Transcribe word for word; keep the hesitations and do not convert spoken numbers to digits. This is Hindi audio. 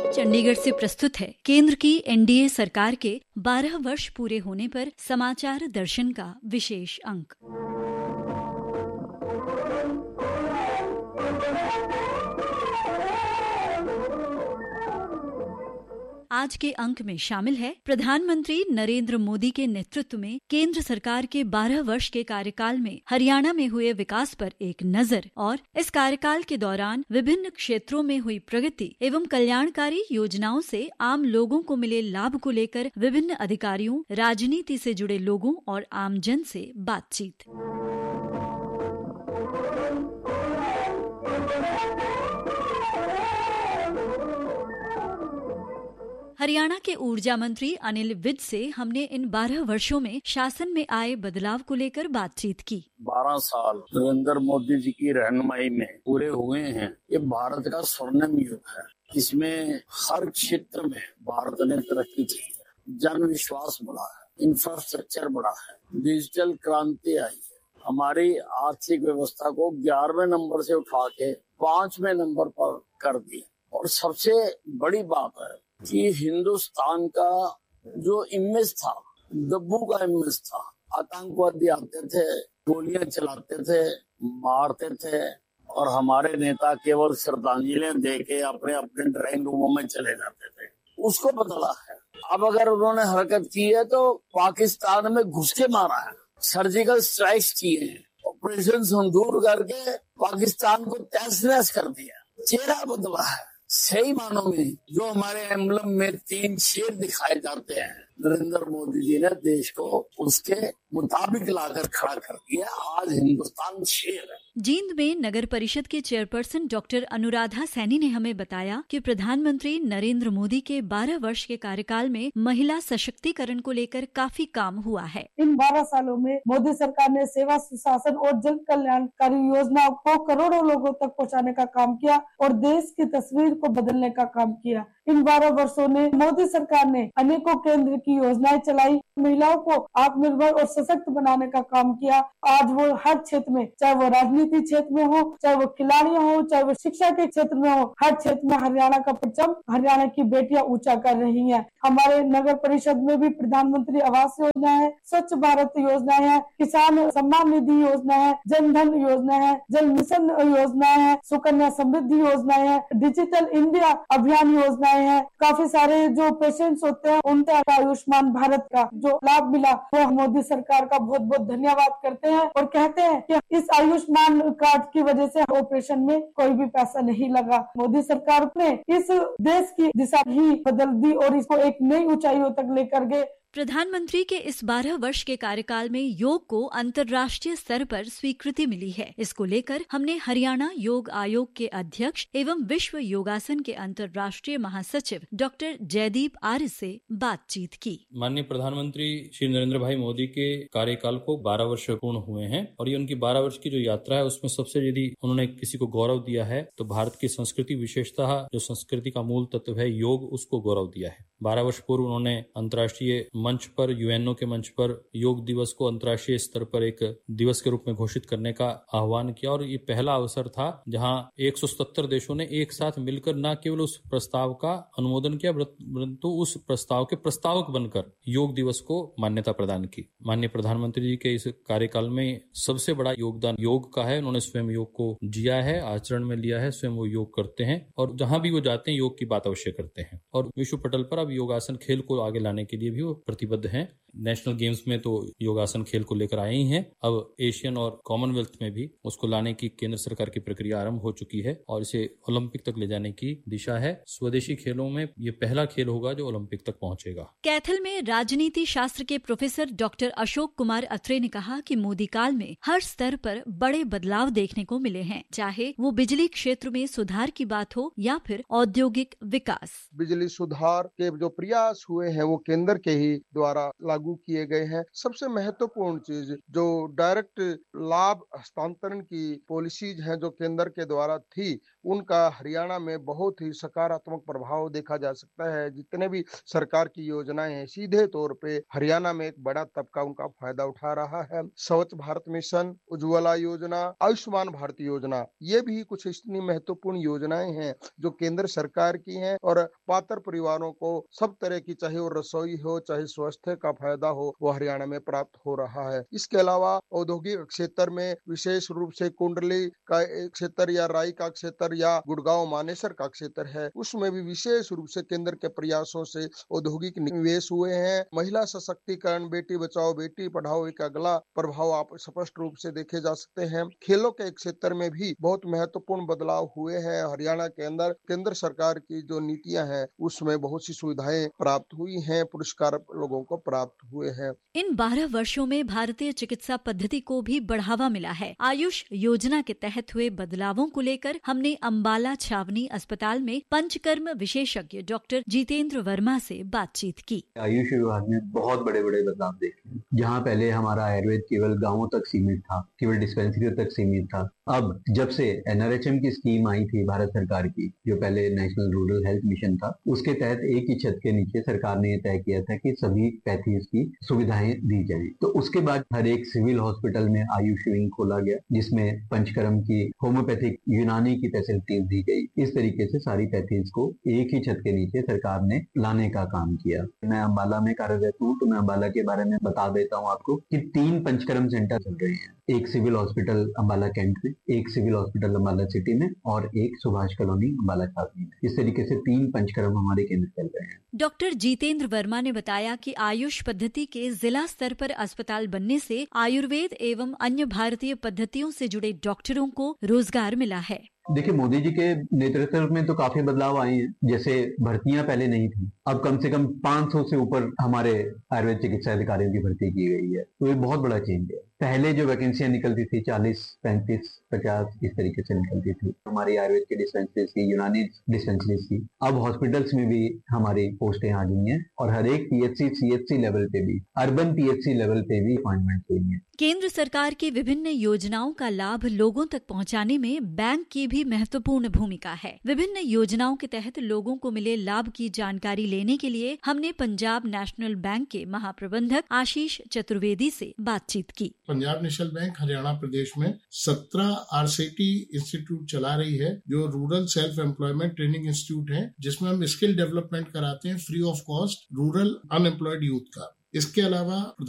चंडीगढ़ से प्रस्तुत है केंद्र की एनडीए सरकार के बारह वर्ष पूरे होने पर समाचार दर्शन का विशेष अंक। आज के अंक में शामिल है प्रधानमंत्री नरेंद्र मोदी के नेतृत्व में केंद्र सरकार के बारह वर्ष के कार्यकाल में हरियाणा में हुए विकास पर एक नजर और इस कार्यकाल के दौरान विभिन्न क्षेत्रों में हुई प्रगति एवं कल्याणकारी योजनाओं से आम लोगों को मिले लाभ को लेकर विभिन्न अधिकारियों, राजनीति से जुड़े लोगों और आमजन से बातचीत। हरियाणा के ऊर्जा मंत्री अनिल विज से हमने इन बारह वर्षों में शासन में आए बदलाव को लेकर बातचीत की। बारह साल नरेंद्र मोदी जी की रहनुमाई में पूरे हुए हैं। ये भारत का स्वर्णिम युग है। इसमें हर क्षेत्र में भारत ने तरक्की की है, जन विश्वास बढ़ा है, इंफ्रास्ट्रक्चर बढ़ा है, डिजिटल क्रांति आई है। हमारी आर्थिक व्यवस्था को ग्यारहवें नंबर से उठा के पांचवें नंबर पर कर दिया। और सबसे बड़ी बात है कि हिंदुस्तान का जो इमेज था, दब्बू का इमेज था, आतंकवादी आते थे, गोलियां चलाते थे, मारते थे और हमारे नेता केवल श्रद्धांजलि दे के अपने अपने ड्राइंग रूमों में चले जाते थे, उसको बदला है। अब अगर उन्होंने हरकत की है तो पाकिस्तान में घुस के मारा है, सर्जिकल स्ट्राइक्स किए हैं, ऑपरेशन सिंदूर करके पाकिस्तान को तहस नहस कर दिया, चेहरा बदला है। सही मानों में जो हमारे एम्बलम में तीन शेर दिखाए जाते हैं, नरेंद्र मोदी जी ने देश को उसके मुताबिक लाकर खड़ा कर दिया। आज हिंदुस्तान शेर है। जींद में नगर परिषद के चेयरपर्सन डॉक्टर अनुराधा सैनी ने हमें बताया कि प्रधानमंत्री नरेंद्र मोदी के बारह वर्ष के कार्यकाल में महिला सशक्तिकरण को लेकर काफी काम हुआ है। इन बारह सालों में मोदी सरकार ने सेवा, सुशासन और जन कल्याणकारी योजनाओं को करोड़ों लोगों तक पहुंचाने का काम किया और देश की तस्वीर को बदलने का काम किया। इन बारह वर्षों में मोदी सरकार ने अनेकों केंद्र की योजनाएं चलाई, महिलाओं को आत्मनिर्भर और सशक्त बनाने का काम किया। आज वो हर क्षेत्र में, चाहे वो राजनीति क्षेत्र में हो, चाहे वो खिलाड़ी हो, चाहे वो शिक्षा के क्षेत्र में हो, हर क्षेत्र में हरियाणा का परचम हरियाणा की बेटियां ऊंचा कर रही हैं। हमारे नगर परिषद में भी प्रधानमंत्री आवास योजना है, स्वच्छ भारत योजना है, किसान सम्मान निधि योजना है, जन धन योजना है, जल मिशन योजना है, सुकन्या समृद्धि योजना है, डिजिटल इंडिया अभियान योजनाएं है। काफी सारे जो पेशेंट्स होते हैं उनका आयुष्मान भारत का जो लाभ मिला, वो मोदी सरकार का बहुत बहुत धन्यवाद करते हैं और कहते हैं कि इस आयुष्मान कार्ड की वजह से ऑपरेशन में कोई भी पैसा नहीं लगा। मोदी सरकार ने इस देश की दिशा ही बदल दी और इसको एक नई ऊंचाइयों तक लेकर गए। प्रधानमंत्री के इस बारह वर्ष के कार्यकाल में योग को अंतर्राष्ट्रीय स्तर पर स्वीकृति मिली है। इसको लेकर हमने हरियाणा योग आयोग के अध्यक्ष एवं विश्व योगासन के अंतर्राष्ट्रीय महासचिव डॉक्टर जयदीप आर्य से बातचीत की। माननीय प्रधानमंत्री श्री नरेंद्र भाई मोदी के कार्यकाल को बारह वर्ष पूर्ण हुए हैं और ये उनकी बारह वर्ष की जो यात्रा है उसमें सबसे यदि उन्होंने किसी को गौरव दिया है तो भारत की संस्कृति, विशेषतः जो संस्कृति का मूल तत्व है योग, उसको गौरव दिया है। बारह वर्ष पूर्व उन्होंने अंतर्राष्ट्रीय मंच पर, यूएनओ के मंच पर योग दिवस को अंतर्राष्ट्रीय स्तर पर एक दिवस के रूप में घोषित करने का आह्वान किया और ये पहला अवसर था जहां एक सौ सत्तर देशों ने एक साथ मिलकर न केवल उस प्रस्ताव का अनुमोदन किया परंतु उस प्रस्ताव के प्रस्तावक बनकर योग दिवस को मान्यता प्रदान की। माननीय प्रधानमंत्री जी के इस कार्यकाल में सबसे बड़ा योगदान योग का है। उन्होंने स्वयं योग को जिया है, आचरण में लिया है, स्वयं वो योग करते हैं और जहां भी वो जाते हैं योग की बात अवश्य करते हैं और विश्व पटल पर अब योगासन खेल को आगे लाने के लिए भी वो प्रतिबद्ध हैं। नेशनल गेम्स में तो योगासन खेल को लेकर आए ही हैं, अब एशियन और कॉमनवेल्थ में भी उसको लाने की केंद्र सरकार की प्रक्रिया आरंभ हो चुकी है और इसे ओलंपिक तक ले जाने की दिशा है। स्वदेशी खेलों में ये पहला खेल होगा जो ओलंपिक तक पहुंचेगा। कैथल में राजनीति शास्त्र के प्रोफेसर डॉक्टर अशोक कुमार अत्रे ने कहा कि मोदी काल में हर स्तर पर बड़े बदलाव देखने को मिले हैं, चाहे वो बिजली क्षेत्र में सुधार की बात हो या फिर औद्योगिक विकास। बिजली सुधार के जो प्रयास हुए हैं वो केंद्र के ही द्वारा लागू किए गए हैं। सबसे महत्वपूर्ण चीज जो डायरेक्ट लाभ हस्तांतरण की पॉलिसीज हैं जो केंद्र के द्वारा थी उनका हरियाणा में बहुत ही सकारात्मक प्रभाव देखा जा सकता है। जितने भी सरकार की योजनाएं हैं सीधे तौर पे हरियाणा में एक बड़ा तबका उनका फायदा उठा रहा है। स्वच्छ भारत मिशन, उज्ज्वला योजना, आयुष्मान भारत योजना, ये भी कुछ इतनी महत्वपूर्ण योजनाएं हैं जो केंद्र सरकार की हैं और पात्र परिवारों को सब तरह की, चाहे वो रसोई हो चाहे स्वास्थ्य का फायदा हो, वो हरियाणा में प्राप्त हो रहा है। इसके अलावा औद्योगिक क्षेत्र में विशेष रूप से कुंडली का क्षेत्र या राई का क्षेत्र या गुड़गांव मानेसर का क्षेत्र है, उसमें भी विशेष रूप से केंद्र के प्रयासों से औद्योगिक निवेश हुए हैं। महिला सशक्तिकरण, बेटी बचाओ बेटी पढ़ाओ एक अगला प्रभाव आप स्पष्ट रूप से देखे जा सकते हैं। खेलों के क्षेत्र में भी बहुत महत्वपूर्ण बदलाव हुए हैं। हरियाणा के अंदर केंद्र सरकार की जो नीतियां हैं उसमें बहुत सी सुविधाएं प्राप्त हुई हैं, पुरस्कार लोगों को प्राप्त हुए हैं। इन बारह वर्षों में भारतीय चिकित्सा पद्धति को भी बढ़ावा मिला है। आयुष योजना के तहत हुए बदलावों को लेकर हमने अंबाला छावनी अस्पताल में पंचकर्म विशेषज्ञ डॉक्टर जितेंद्र वर्मा से बातचीत की। आयुष विभाग में बहुत बड़े बड़े बदलाव देखे हैं। जहाँ पहले हमारा आयुर्वेद केवल गांवों तक सीमित था, केवल डिस्पेंसरियों तक सीमित था, अब जब से एन आर एच एम की स्कीम आई थी भारत सरकार की, जो पहले नेशनल रूरल हेल्थ मिशन था, उसके तहत एक ही छत के नीचे सरकार ने यह तय किया था कि सभी पैथीज की सुविधाएं दी जाए। तो उसके बाद हर एक सिविल हॉस्पिटल में आयुष विंग खोला गया, जिसमें पंचकर्म की, होम्योपैथिक, यूनानी की फैसिलिटीज दी गई। इस तरीके से सारी पैथीज को एक ही छत के नीचे सरकार ने लाने का काम किया। मैं अंबाला में कार्यरत हूँ, तो मैं अंबाला के बारे में बता देता हूँ आपको कि तीन पंचकर्म सेंटर चल रहे हैं। एक सिविल हॉस्पिटल अंबाला कैंट में, एक सिविल हॉस्पिटल अंबाला सिटी में और एक सुभाष कॉलोनी अंबाला छावनी में। इस तरीके से तीन पंचकर्म हमारे केंद्र चल रहे हैं। डॉक्टर जितेंद्र वर्मा ने बताया कि आयुष पद्धति के जिला स्तर पर अस्पताल बनने से आयुर्वेद एवं अन्य भारतीय पद्धतियों से जुड़े डॉक्टरों को रोजगार मिला है। देखिए, मोदी जी के नेतृत्व में तो काफी बदलाव आए हैं। जैसे भर्तियां पहले नहीं थी, अब कम से कम पाँच सौ से ऊपर हमारे आयुर्वेद चिकित्सा अधिकारियों की भर्ती की गई है, तो ये बहुत बड़ा चेंज है। पहले जो वैकेंसियां निकलती थी चालीस, पैंतीस, पचास इस तरीके से निकलती थी। हमारी आयुर्वेद की डिस्पेंसरीज की, यूनानी डिस्पेंसरीज की, अब हॉस्पिटल्स में भी हमारी पोस्टें आ गई हैं और हर एक P H C, C H C level पे भी, urban P H C level पे भी अपॉइंटमेंट हुई है। केंद्र सरकार की विभिन्न योजनाओं का लाभ लोगों तक पहुंचाने में बैंक की भी महत्वपूर्ण भूमिका है। विभिन्न योजनाओं के तहत लोगों को मिले लाभ की जानकारी लेने के लिए हमने पंजाब नेशनल बैंक के महाप्रबंधक आशीष चतुर्वेदी से बातचीत की। पंजाब नेशनल बैंक हरियाणा प्रदेश में सत्रह आर सी टी इंस्टीट्यूट चला रही है, जो rural self employment training institute है, जिसमें हम स्किल डेवलपमेंट कराते हैं free of cost rural unemployed youth का। इसके अलावा